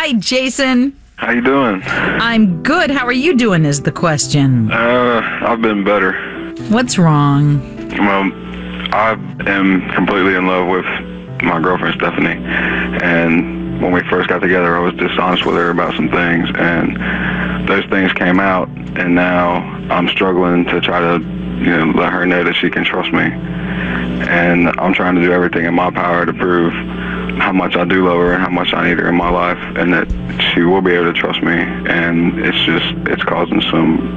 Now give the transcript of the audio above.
Hi, Jason. How you doing? I'm good. How are you doing is the question. I've been better. What's wrong? Well, I am completely in love with my girlfriend, Stephanie. And when we first got together, I was dishonest with her about some things. And those things came out. And now I'm struggling to try to, let her know that she can trust me. And I'm trying to do everything in my power to prove how much I do love her and how much I need her in my life, and that she will be able to trust me. And it's causing some